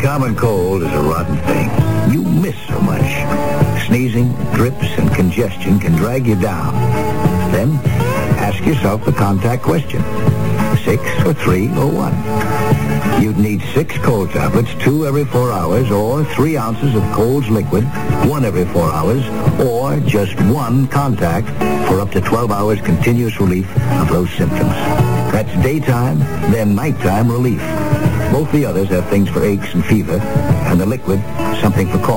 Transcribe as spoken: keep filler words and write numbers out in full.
common cold is a rotten thing. You miss so much. Sneezing, drips, and congestion can drag you down. Then, ask yourself the contact question. Six or three or one? You'd need six cold tablets, two every four hours, or three ounces of Cold's liquid, one every four hours, or just one contact for up to twelve hours continuous relief of those symptoms. That's daytime, then nighttime relief. Both the others have things for aches and fever, and the liquid, something for cough.